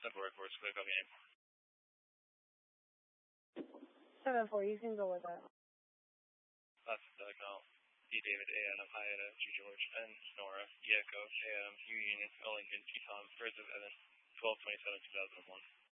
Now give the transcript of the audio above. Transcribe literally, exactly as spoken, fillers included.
Central Air Force, clear copy name. seven four, you can go with that. Last Doug Mel, D David, A Adam, Hi Adam, G George, N Nora, E Echo, A Adam, U Union, L Lincoln, T Tom, Birds of Evan, twelve twenty-seven two thousand one.